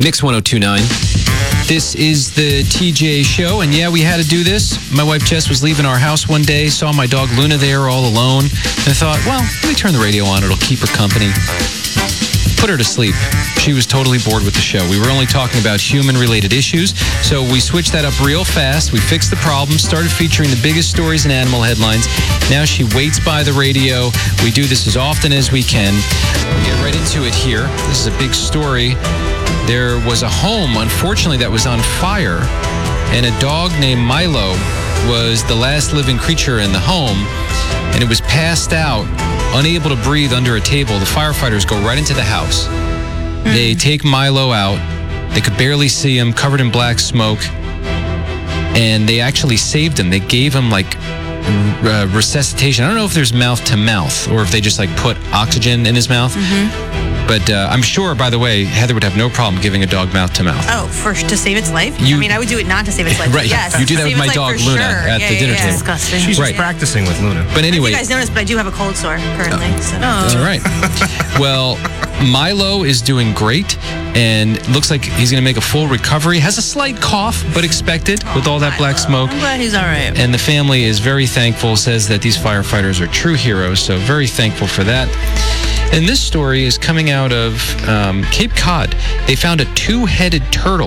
Mix 102.9. This is the TJ Show, and yeah, we had to do this. My wife Jess was leaving our house one day, saw my dog Luna there all alone, and I thought, well, let me turn the radio on. It'll keep her company. Put her to sleep. She was totally bored with the show. We were only talking about human-related issues, so we switched that up real fast. We fixed the problem, started featuring the biggest stories and animal headlines. Now she waits by the radio. We do this as often as we can. We'll get right into it here. This is a big story. There was a home, unfortunately, that was on fire, and a dog named Milo was the last living creature in the home, and it was passed out, unable to breathe under a table. The firefighters go right into the house. They take Milo out. They could barely see him, covered in black smoke, and they actually saved him. They gave him, resuscitation. I don't know if there's mouth-to-mouth or if they just, put oxygen in his mouth. But I'm sure, by the way, Heather would have no problem giving a dog mouth-to-mouth. Oh, to save its life? I would do it not to save its life. Right. Yes. You do that with my dog, Luna, at the dinner table. Disgusting. She's just practicing with Luna. But anyway. You guys noticed, but I do have a cold sore currently. That's all right. Well, Milo is doing great, and looks like he's going to make a full recovery. Has a slight cough, but expected with all that black smoke. I'm glad he's all right. And the family is very thankful, says that these firefighters are true heroes, so very thankful for that. And this story is coming out of Cape Cod. They found a two-headed turtle.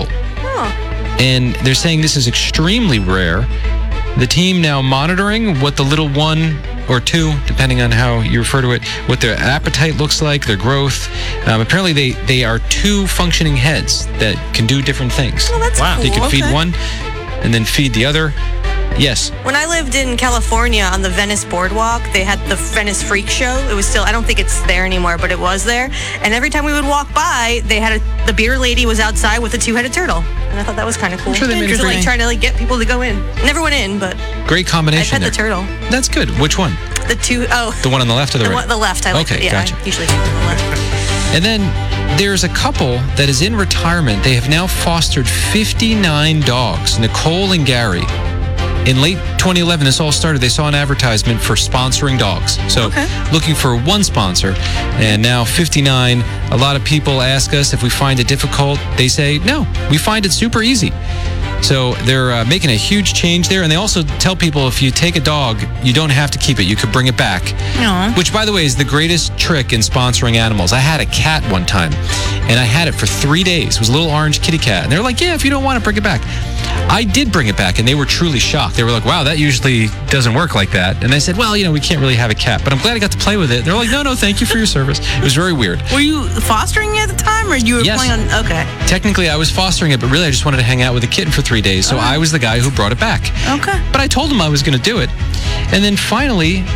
And they're saying this is extremely rare. The team now monitoring what the little one or two, depending on how you refer to it, what their appetite looks like, their growth. Apparently, they are two functioning heads that can do different things. Oh, that's cool. They can feed one and then feed the other. Yes. When I lived in California on the Venice Boardwalk, they had the Venice Freak Show. It was still, I don't think it's there anymore, but it was there. And every time we would walk by, they had the beer lady was outside with a two-headed turtle. And I thought that was kind of cool. I'm sure they made it great. Trying to get people to go in. Never went in, but great combination. I pet the turtle. That's good. Which one? The one on the left or the right? The left. I like it. Yeah, gotcha. I usually take the left. And then there's a couple that is in retirement. They have now fostered 59 dogs, Nicole and Gary. In late 2011, this all started. They saw an advertisement for sponsoring dogs. So looking for one sponsor, and now 59. A lot of people ask us if we find it difficult. They say, no, we find it super easy. So they're making a huge change there. And they also tell people if you take a dog, you don't have to keep it. You could bring it back. Aww. Which, by the way, is the greatest trick in sponsoring animals. I had a cat one time, and I had it for 3 days. It was a little orange kitty cat. And they're like, yeah, if you don't want it, bring it back. I did bring it back, and they were truly shocked. They were like, wow, that usually doesn't work like that. And I said, well, we can't really have a cat. But I'm glad I got to play with it. They're like, no, thank you for your service. It was very weird. Were you fostering at the time, or you were playing on? Okay. Technically, I was fostering it, but really I just wanted to hang out with the kitten for 3 days. So I was the guy who brought it back. Okay. But I told him I was going to do it. And then finally,